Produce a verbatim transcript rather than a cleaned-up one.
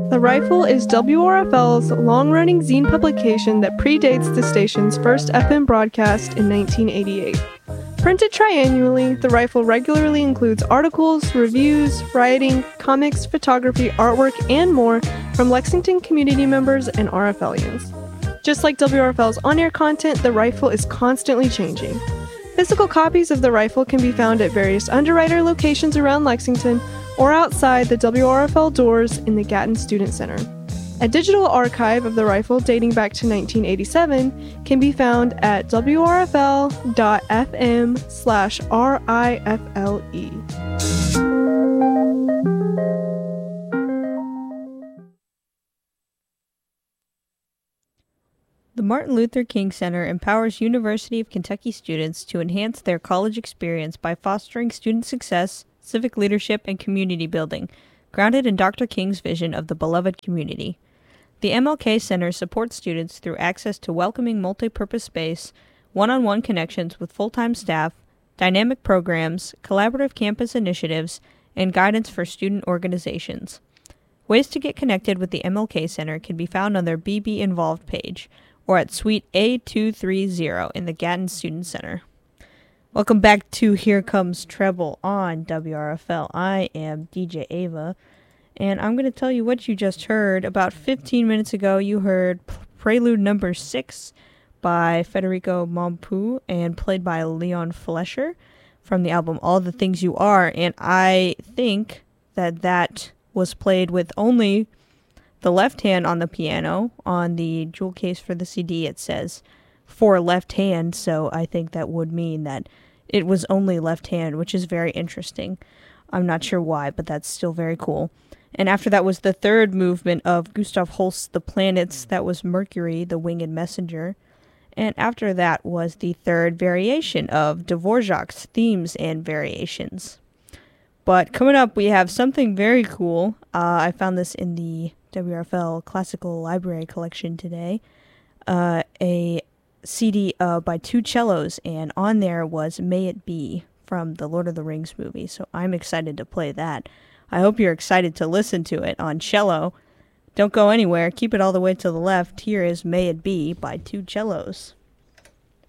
The Rifle is W R F L's long-running zine publication that predates the station's first F M broadcast in nineteen eighty-eight. Printed triannually, The Rifle regularly includes articles, reviews, writing, comics, photography, artwork, and more from Lexington community members and R F Lians. Just like W R F L's on-air content, The Rifle is constantly changing. Physical copies of The Rifle can be found at various underwriter locations around Lexington or outside the W R F L doors in the Gatton Student Center. A digital archive of The Rifle dating back to nineteen eighty-seven can be found at W R F L dot F M slash R I F L E. The Martin Luther King Center empowers University of Kentucky students to enhance their college experience by fostering student success, civic leadership, and community building, grounded in Doctor King's vision of the beloved community. The M L K Center supports students through access to welcoming multi-purpose space, one-on-one connections with full-time staff, dynamic programs, collaborative campus initiatives, and guidance for student organizations. Ways to get connected with the M L K Center can be found on their B B Involved page, or at Suite A two thirty in the Gatton Student Center. Welcome back to Here Comes Treble on W R F L. I am D J Ava, and I'm going to tell you what you just heard. About fifteen minutes ago, you heard Prelude Number six by Federico Mompou and played by Leon Flesher from the album All the Things You Are, and I think that that was played with only the left hand on the piano. On the jewel case for the C D, it says for left hand, so I think that would mean that it was only left hand, which is very interesting. I'm not sure why, but that's still very cool. And after that was the third movement of Gustav Holst's The Planets, that was Mercury, the Winged Messenger. And after that was the third variation of Dvorak's Themes and Variations. But coming up, we have something very cool. Uh, I found this in the W R F L Classical Library collection today. Uh, a C D uh, by two cellos, and on there was May It Be from the Lord of the Rings movie, so I'm excited to play that. I hope you're excited to listen to it on cello. Don't go anywhere, keep it all the way to the left. Here is May It Be by two cellos.